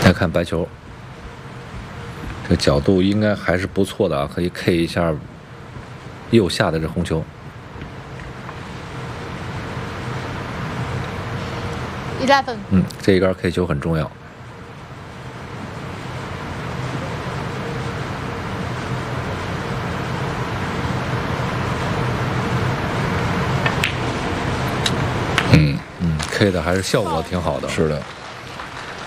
再看白球，这角度应该还是不错的啊，可以 K 一下右下的这红球。 11。 这一杆 K 球很重要。K 的还是效果挺好的。 是的。